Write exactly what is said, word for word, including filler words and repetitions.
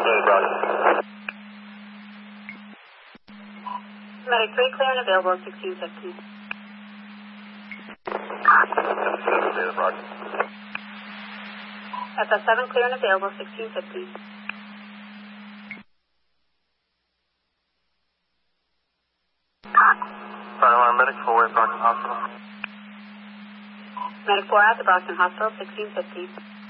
eight, Roger. Medic three clear and available at sixteen fifty. Roger. F S seven clear and available sixteen fifty. Fireline medic four at Brockton Hospital. Medic four at the Brockton Hospital, sixteen fifty.